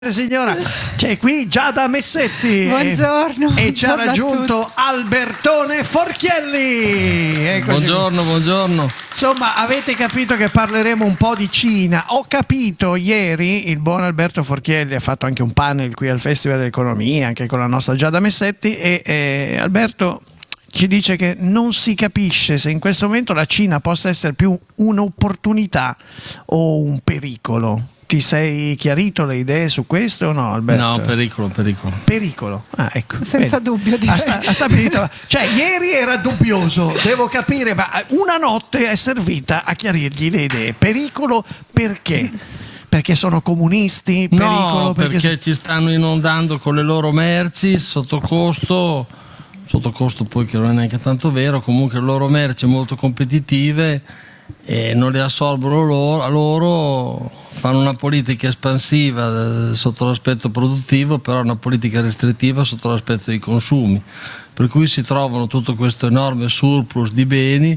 Signora, c'è qui Giada Messetti. Buongiorno. E ci ha raggiunto Albertone Forchielli. Eccoci Buongiorno, qui. buongiorno. Insomma, avete capito che parleremo un po' di Cina. Ho capito ieri, il buon Alberto Forchielli ha fatto anche un panel qui al Festival dell'Economia, anche con la nostra Giada Messetti, e Alberto ci dice che non si capisce se in questo momento la Cina possa essere più un'opportunità o un pericolo. Ti sei chiarito le idee su questo o no, Alberto? No, pericolo. Pericolo? Ah, ecco. Senza dubbio, direi. Ha stabilito. Cioè, ieri era dubbioso, devo capire, ma una notte è servita a chiarirgli le idee. Pericolo perché? Perché sono comunisti? Pericolo No, perché ci stanno inondando con le loro merci sotto costo poi che non è neanche tanto vero, comunque le loro merci molto competitive e non le assorbono loro, fanno una politica espansiva sotto l'aspetto produttivo, però una politica restrittiva sotto l'aspetto dei consumi, per cui si trovano tutto questo enorme surplus di beni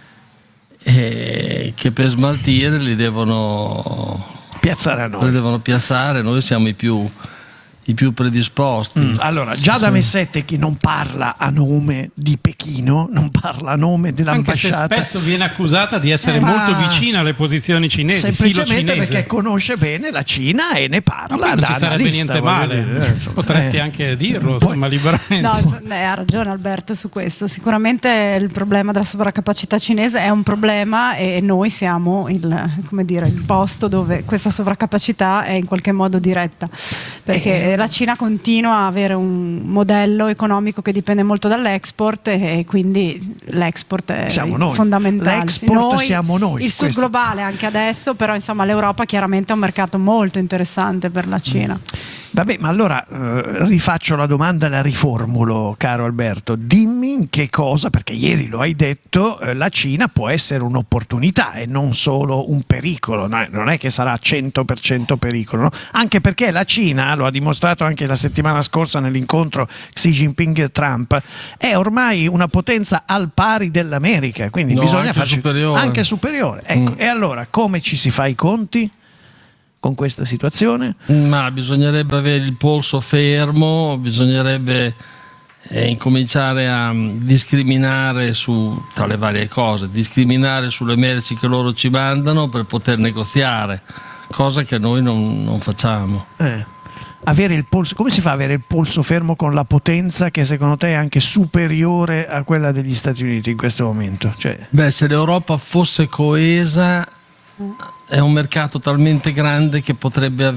che per smaltire li devono piazzare a noi. Li devono piazzare, noi siamo i più predisposti. Allora, Giada Messetti, chi non parla a nome di Pechino, non parla a nome dell'ambasciata. Anche se spesso viene accusata di essere molto vicina alle posizioni cinesi, semplicemente perché conosce bene la Cina e ne parla. Ma non ci sarebbe niente male, potresti anche dirlo, insomma, liberamente. No, ha ragione Alberto su questo. Sicuramente il problema della sovraccapacità cinese è un problema e noi siamo il posto dove questa sovraccapacità è in qualche modo diretta, perché la Cina continua a avere un modello economico che dipende molto dall'export e quindi l'export è fondamentale. L'export siamo noi. Il sud globale anche adesso, però insomma l'Europa chiaramente è un mercato molto interessante per la Cina. Vabbè, ma allora rifaccio la domanda e la riformulo, caro Alberto. Dimmi in che cosa, perché ieri lo hai detto, la Cina può essere un'opportunità e non solo un pericolo. No, non è che sarà 100% pericolo, no? Anche perché la Cina, lo ha dimostrato anche la settimana scorsa nell'incontro Xi Jinping-Trump, è ormai una potenza al pari dell'America, quindi bisogna farci anche superiore. Ecco. E allora come ci si fa i conti con questa situazione? Ma bisognerebbe avere il polso fermo, bisognerebbe incominciare a discriminare tra le varie cose, discriminare sulle merci che loro ci mandano per poter negoziare, cosa che noi non facciamo. Avere il polso, come si fa ad avere il polso fermo con la potenza che secondo te è anche superiore a quella degli Stati Uniti in questo momento? Beh, se l'Europa fosse coesa, è un mercato talmente grande che potrebbe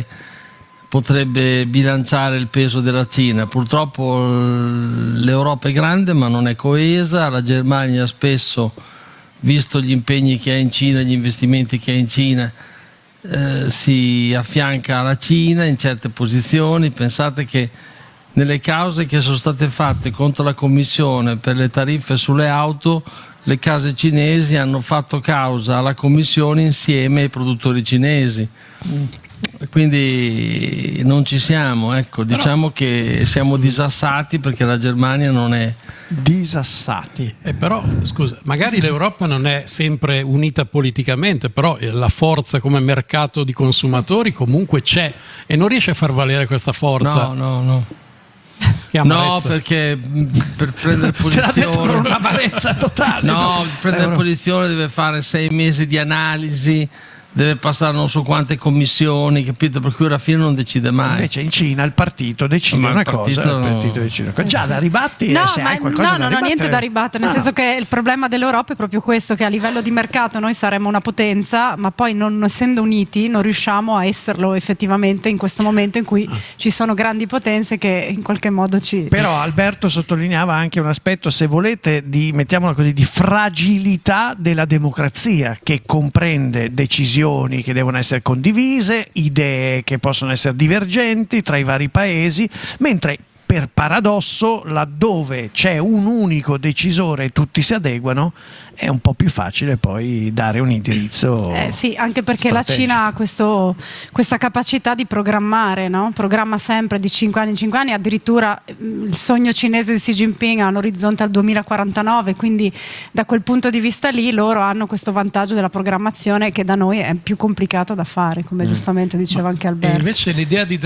bilanciare il peso della Cina. Purtroppo l'Europa è grande ma non è coesa. La Germania spesso, visto gli impegni che ha in Cina, gli investimenti che ha in Cina, si affianca alla Cina in certe posizioni. Pensate che nelle cause che sono state fatte contro la Commissione per le tariffe sulle auto, le case cinesi hanno fatto causa alla Commissione insieme ai produttori cinesi. Quindi non ci siamo, ecco, diciamo che siamo disassati perché la Germania non è disassati. Però scusa, magari l'Europa non è sempre unita politicamente, però la forza come mercato di consumatori comunque c'è e non riesce a far valere questa forza. No. No, perché per prendere posizione te l'ha detto con un'amarezza totale. No, per prendere posizione deve fare 6 mesi di analisi, deve passare non so quante commissioni, capito? Per cui alla fine non decide mai. Invece in Cina il partito decide una cosa, il partito decide. Già da ribatti se hai qualcosa da non ho niente da ribattere, nel senso che il problema dell'Europa è proprio questo, che a livello di mercato noi saremo una potenza, ma poi non essendo uniti non riusciamo a esserlo effettivamente in questo momento in cui ci sono grandi potenze che in qualche modo Però Alberto sottolineava anche un aspetto, se volete, mettiamola così, di fragilità della democrazia, che comprende decisioni che devono essere condivise, idee che possono essere divergenti tra i vari paesi, mentre per paradosso, laddove c'è un unico decisore e tutti si adeguano, è un po' più facile poi dare un indirizzo. Sì, anche perché strategico. la Cina ha questa capacità di programmare, no? Programma sempre di 5 anni in 5 anni, addirittura il sogno cinese di Xi Jinping ha un orizzonte al 2049, quindi da quel punto di vista lì loro hanno questo vantaggio della programmazione che da noi è più complicata da fare, come giustamente diceva anche Alberto. E invece l'idea di